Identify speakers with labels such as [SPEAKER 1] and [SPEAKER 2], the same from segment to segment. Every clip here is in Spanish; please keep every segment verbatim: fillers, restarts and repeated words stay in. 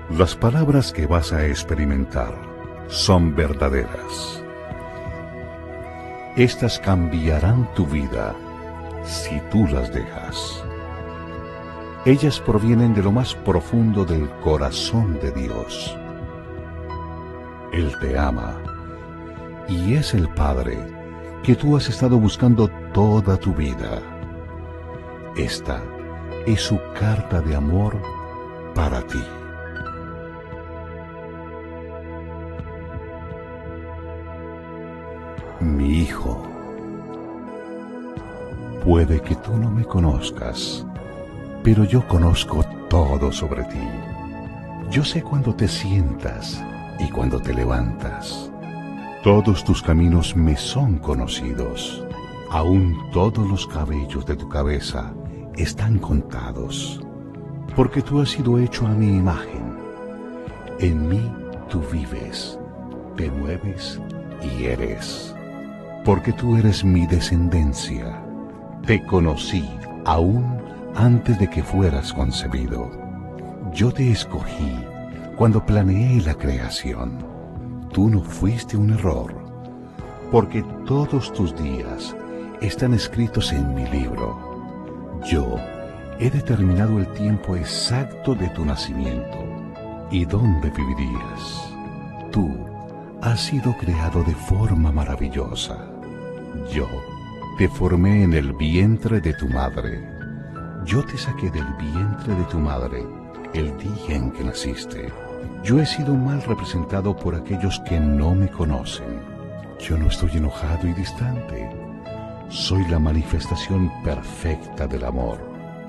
[SPEAKER 1] Las palabras que vas a experimentar son verdaderas. Estas cambiarán tu vida si tú las dejas. Ellas provienen de lo más profundo del corazón de Dios. Él te ama y es el Padre que tú has estado buscando toda tu vida. Esta es su carta de amor para ti. Mi hijo, puede que tú no me conozcas, pero yo conozco todo sobre ti. Yo sé cuándo te sientas y cuándo te levantas. Todos tus caminos me son conocidos. Aún todos los cabellos de tu cabeza están contados, porque tú has sido hecho a mi imagen. En mí tú vives, te mueves y eres, porque tú eres mi descendencia. Te conocí aún antes de que fueras concebido. Yo te escogí cuando planeé la creación. Tú no fuiste un error, porque todos tus días están escritos en mi libro. Yo he determinado el tiempo exacto de tu nacimiento y dónde vivirías. Tú has sido creado de forma maravillosa. Yo te formé en el vientre de tu madre. Yo te saqué del vientre de tu madre el día en que naciste. Yo he sido mal representado por aquellos que no me conocen. Yo no estoy enojado y distante. Soy la manifestación perfecta del amor.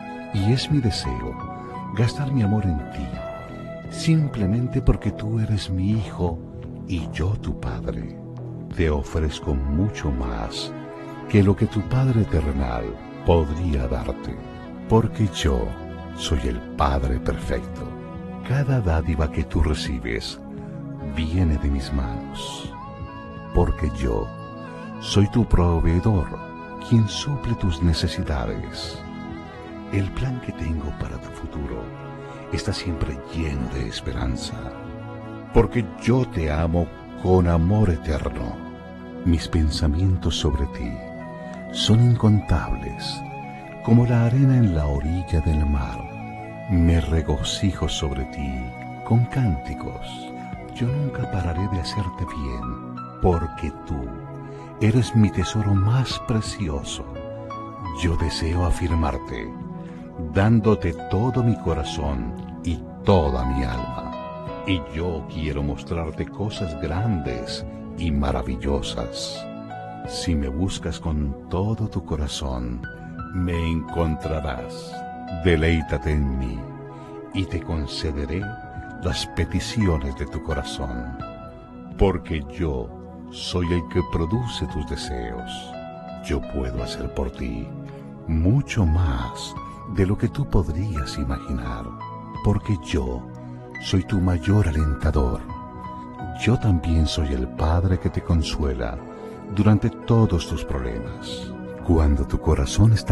[SPEAKER 1] Y es mi deseo gastar mi amor en ti, simplemente porque tú eres mi hijo y yo tu padre. Te ofrezco mucho más que lo que tu Padre terrenal podría darte, porque yo soy el Padre perfecto. Cada dádiva que tú recibes viene de mis manos, porque yo soy tu proveedor, quien suple tus necesidades. El plan que tengo para tu futuro está siempre lleno de esperanza, porque yo te amo con amor eterno. Mis pensamientos sobre ti son incontables, como la arena en la orilla del mar. Me regocijo sobre ti con cánticos. Yo nunca pararé de hacerte bien, porque tú eres mi tesoro más precioso. Yo deseo afirmarte, dándote todo mi corazón y toda mi alma. Y yo quiero mostrarte cosas grandes y maravillosas. Si me buscas con todo tu corazón, me encontrarás. Deleítate en mí y te concederé las peticiones de tu corazón, porque yo soy el que produce tus deseos. Yo puedo hacer por ti mucho más de lo que tú podrías imaginar, porque yo soy tu mayor alentador. Yo también soy el Padre que te consuela durante todos tus problemas. Cuando tu corazón está